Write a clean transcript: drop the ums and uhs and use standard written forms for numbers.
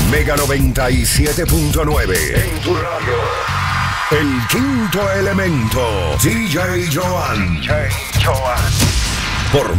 Mega 97.9. En tu radio. El quinto elemento. DJ Joan. Por